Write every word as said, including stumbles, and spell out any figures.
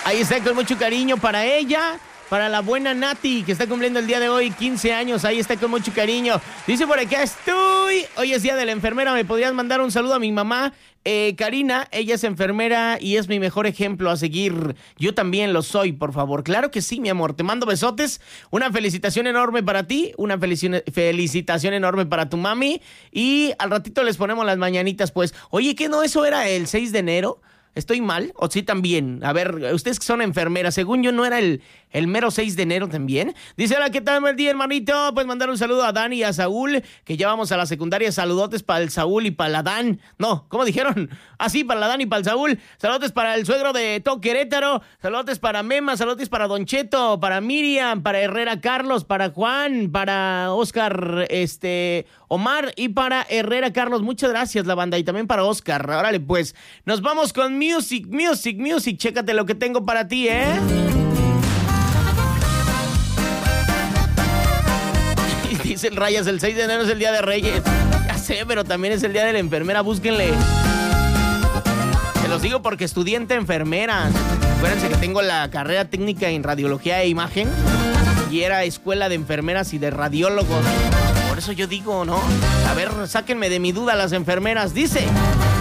Ahí está, con mucho cariño para ella, para la buena Nati, que está cumpliendo el día de hoy quince años. Ahí está, con mucho cariño. Dice por acá, estoy. Hoy es día de la enfermera. ¿Me podrías mandar un saludo a mi mamá? Eh, Karina, ella es enfermera y es mi mejor ejemplo a seguir. Yo también lo soy, por favor. Claro que sí, mi amor. Te mando besotes. Una felicitación enorme para ti. Una felici- felicitación enorme para tu mami. Y al ratito les ponemos las mañanitas, pues. Oye, ¿qué no? ¿Eso era el seis de enero? ¿Estoy mal? ¿O sí también? A ver, ustedes que son enfermeras, según yo, ¿no era el, el mero seis de enero también? Dice, hola, ¿qué tal, buen día, hermanito? Pues mandar un saludo a Dani y a Saúl, que ya vamos a la secundaria. Saludotes para el Saúl y para la Dan. No, ¿cómo dijeron? Ah, sí, para la Dan y para el Saúl. Saludotes para el suegro de To Querétaro. Saludotes para Mema, saludotes para Don Cheto, para Miriam, para Herrera Carlos, para Juan, para Oscar, este, Omar y para Herrera Carlos. Muchas gracias, la banda, y también para Oscar. Órale, pues, nos vamos con Music, music, music. Chécate lo que tengo para ti, ¿eh? Y dice el Rayas, el seis de enero es el día de Reyes. Ya sé, pero también es el día de la enfermera. Búsquenle. Se los digo porque estudiante enfermera. Acuérdense que tengo la carrera técnica en radiología e imagen y era escuela de enfermeras y de radiólogos. Por eso yo digo, ¿no? A ver, sáquenme de mi duda las enfermeras. Dice...